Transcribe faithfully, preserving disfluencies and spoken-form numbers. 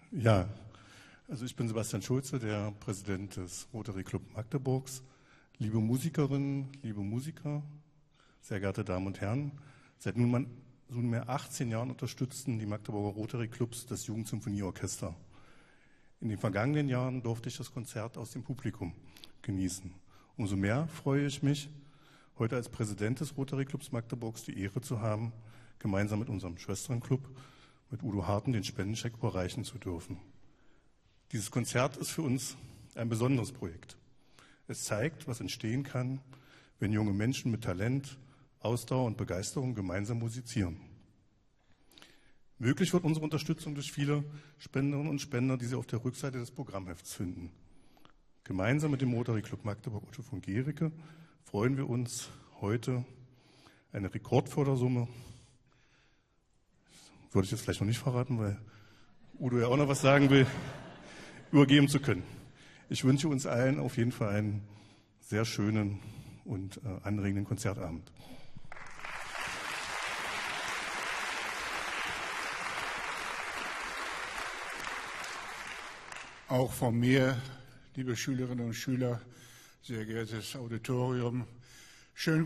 Ja, also ich bin Sebastian Schulze, der Präsident des Rotary Club Magdeburgs. Liebe Musikerinnen, liebe Musiker, sehr geehrte Damen und Herren, seit nunmehr achtzehn Jahren unterstützen die Magdeburger Rotary Clubs das Jugendsymphonieorchester. In den vergangenen Jahren durfte ich das Konzert aus dem Publikum genießen. Umso mehr freue ich mich, heute als Präsident des Rotary Clubs Magdeburgs die Ehre zu haben, gemeinsam mit unserem Schwesternclub, mit Udo Harten, den Spendencheck überreichen zu dürfen. Dieses Konzert ist für uns ein besonderes Projekt. Es zeigt, was entstehen kann, wenn junge Menschen mit Talent, Ausdauer und Begeisterung gemeinsam musizieren. Möglich wird unsere Unterstützung durch viele Spenderinnen und Spender, die Sie auf der Rückseite des Programmhefts finden. Gemeinsam mit dem Rotary Club Magdeburg Otto von Guericke freuen wir uns heute eine Rekordfördersumme, würde ich jetzt vielleicht noch nicht verraten, weil Udo ja auch noch was sagen will, übergeben zu können. Ich wünsche uns allen auf jeden Fall einen sehr schönen und äh, anregenden Konzertabend. Auch von mir, liebe Schülerinnen und Schüler, sehr geehrtes Auditorium, schönen